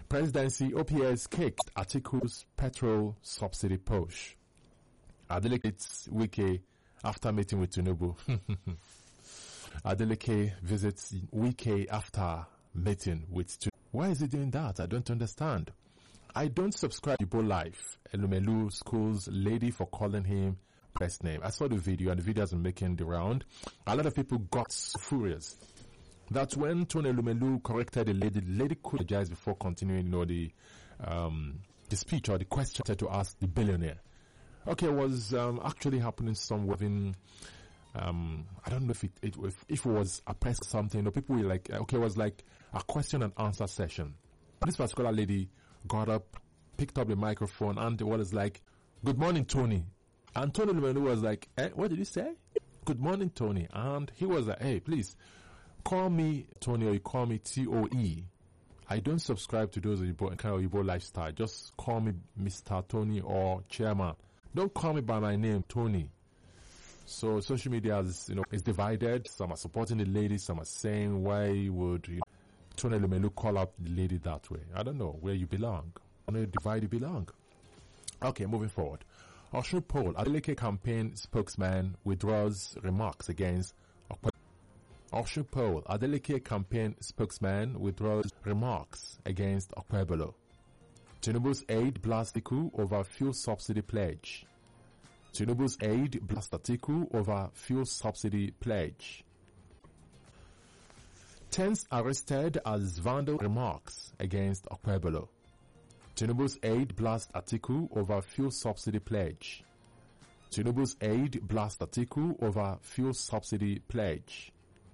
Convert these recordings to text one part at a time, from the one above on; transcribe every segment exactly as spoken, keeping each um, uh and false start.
Presidency, O P S kicked Atiku's petrol subsidy push. Adeleke Wike after meeting with Tinubu. Adeleke visits Wike after meeting with Tinubu. Why is he doing that? I don't understand. I don't subscribe to Igbo Life. Elumelu schools lady for calling him best name. I saw the video and the video has been making the round. A lot of people got furious. That's when Tony Elumelu corrected the lady. The lady could apologize before continuing, you know, the um, the speech or the question to ask the billionaire. Okay, it was um, actually happening somewhere in, um, I don't know if it, it if, if it was a press something, or people were like, okay, it was like a question and answer session. This particular lady got up, picked up the microphone, and it was like, "Good morning, Tony." And Tony Elumelu was like, eh, what did he say? "Good morning, Tony." And he was like, "Hey, please, call me Tony, or you call me T O E. I don't subscribe to those Igbo, kind of Igbo lifestyle. Just call me Mister Tony or Chairman. Don't call me by my name, Tony." So social media is, you know, is divided. Some are supporting the lady. Some are saying, why would you know, Tony Elumelu call out the lady that way? I don't know where you belong. I know you divide you belong. Okay, moving forward. Osun poll. Adeleke campaign spokesman withdraws remarks against Osun poll. Adeleke campaign spokesman withdraws remarks against Okpebholo. Tinubu's aide blasts Atiku over fuel subsidy pledge. Tinubu's aide blasts Atiku over fuel subsidy pledge. Tens arrested as vandal remarks against Okpebholo. Tinubu's aide blasts Atiku over fuel subsidy pledge. Tinubu's aide blasts Atiku over fuel subsidy pledge.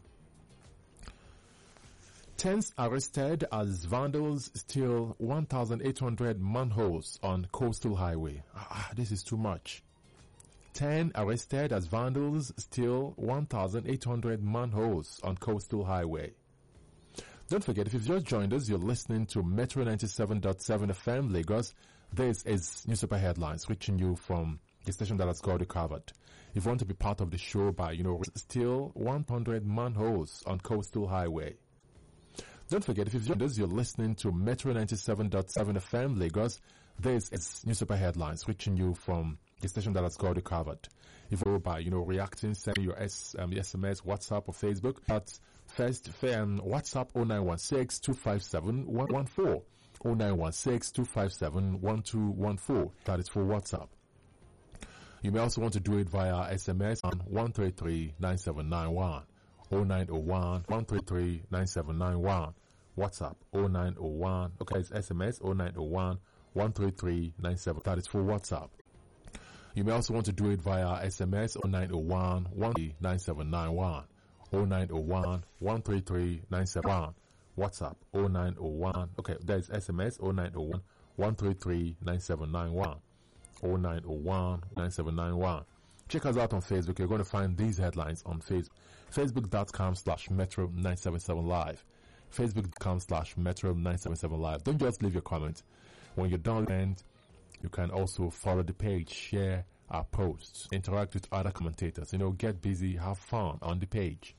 Tens arrested as vandals steal one thousand eight hundred manholes on coastal highway. Ah, this is too much. Ten arrested as vandals steal one thousand eight hundred manholes on coastal highway. Don't forget, if you've just joined us, you're listening to Metro ninety-seven point seven F M Lagos. This is Newspaper Headlines, reaching you from the station that has got you covered. If you want to be part of the show by, you know, steal one hundred manholes on coastal highway. Don't forget, if you've joined us, you're listening to Metro ninety-seven point seven F M Lagos. This is Newspaper Headlines, reaching you from the station that has got you covered. If you by, you know, reacting, sending your S, um, S M S, WhatsApp, or Facebook, that's first, um, WhatsApp oh nine one six, two five seven, one one four. oh nine one six, two five seven, one two one four. That is for WhatsApp. You may also want to do it via S M S on one three three, nine seven nine one. oh nine oh one, one three three, nine seven nine one. WhatsApp oh nine oh one. Okay, it's S M S oh nine oh one, one three three, nine seven. That is for WhatsApp. You may also want to do it via S M S oh nine oh one, one three nine seven nine one. oh nine oh one, one three three, nine seven one. WhatsApp oh nine oh one. Okay, that is S M S oh nine oh one, one three three, nine seven nine one. oh nine oh one, nine seven nine one. Check us out on Facebook. You're going to find these headlines on Facebook. Facebook.com slash Metro 977 Live. Facebook.com slash Metro 977 Live. Don't just leave your comment. When you're done, and you can also follow the page, share our posts, interact with other commentators. You know, get busy, have fun on the page.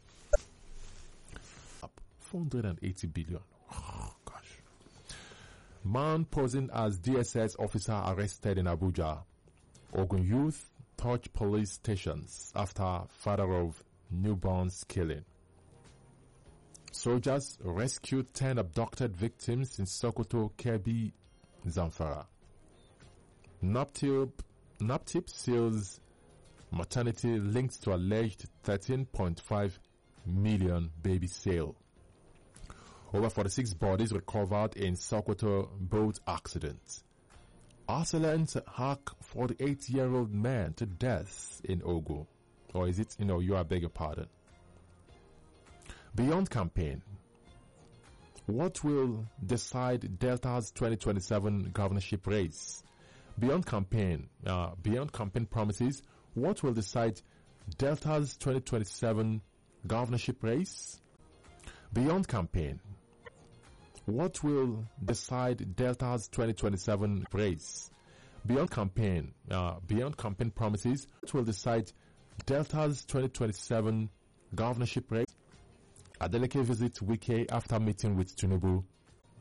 four hundred eighty billion. Oh, gosh. Man posing as D S S officer arrested in Abuja. Ogun youth touch police stations after father of newborns killing. Soldiers rescued ten abducted victims in Sokoto, Kebbi, Zamfara. Naptip, Naptip seals maternity linked to alleged thirteen point five million baby sale. Over forty-six bodies recovered in Sokoto boat accident. Arcelent hack forty-eight-year-old man to death in Ogun. Or is it, you know, you are beg your pardon. Beyond campaign. What will decide Delta's twenty twenty-seven governorship race? Beyond campaign, uh, beyond campaign promises, what will decide Delta's twenty twenty-seven governorship race? Beyond campaign. What will decide Delta's twenty twenty-seven race? Beyond campaign, uh, beyond campaign promises, what will decide Delta's twenty twenty-seven governorship race? Adeleke visits Wike after meeting with Tinubu.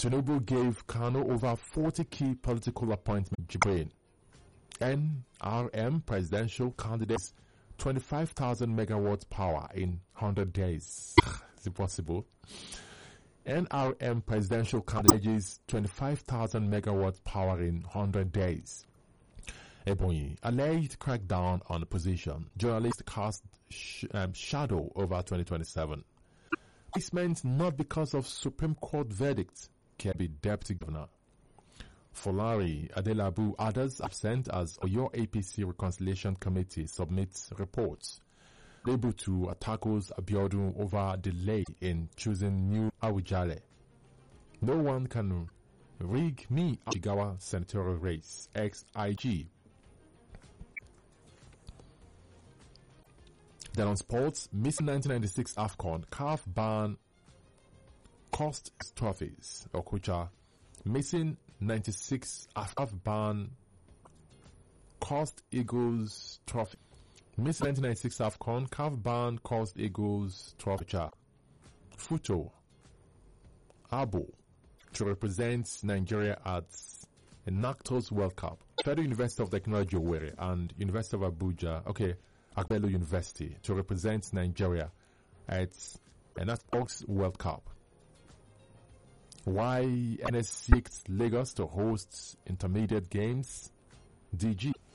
Tinubu gave Kano over forty key political appointments. Jibrin. N R M presidential candidates twenty-five thousand megawatts power in one hundred days. Is it possible? N R M presidential candidates twenty-five thousand megawatts power in one hundred days. Ebonyi, alleged crackdown on opposition. Journalists cast sh- um, shadow over twenty twenty-seven. This meant not because of Supreme Court verdict. Kebbi Deputy Governor. Folari Adelabu, others absent as Oyo A P C Reconciliation Committee submits reports. Able to tackles Abiodun over delay in choosing new Awujale. No one can rig me Jigawa senatorial race. Ex I G. Then on sports, missing nineteen ninety-six AFCON, C A F ban cost trophies. Okucha, missing ninety-six C A F ban cost Eagles trophy. Miss nineteen ninety-six AFCON, C A F ban cost Eagles trophy. Futo, Abo, to represent Nigeria at the NACTOS World Cup. Federal University of Technology Owerri and University of Abuja, okay, Agbelo University, to represent Nigeria at the NACTOS World Cup. Why N S seeks Lagos to host intermediate games? D G